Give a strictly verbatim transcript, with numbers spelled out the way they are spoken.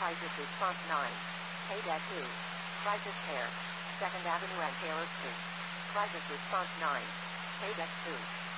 Crisis Response nine. Paydeck two. Crisis Care. second Avenue and Taylor Street. Crisis Response nine. Paydeck two.